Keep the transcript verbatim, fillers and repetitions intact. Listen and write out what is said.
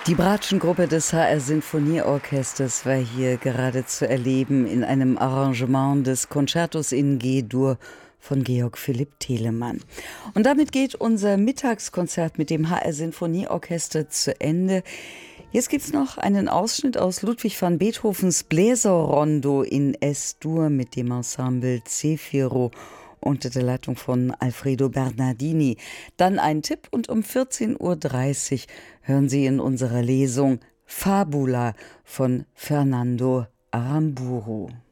Die Bratschengruppe des H R Sinfonieorchesters war hier gerade zu erleben in einem Arrangement des Concertos in G-Dur von Georg Philipp Telemann. Und damit geht unser Mittagskonzert mit dem H R Sinfonieorchester zu Ende. Jetzt gibt's noch einen Ausschnitt aus Ludwig van Beethovens Bläserrondo in Es-Dur mit dem Ensemble Zefiro unter der Leitung von Alfredo Bernardini. Dann ein Tipp und um vierzehn Uhr dreißig hören Sie in unserer Lesung Fabula von Fernando Aramburu.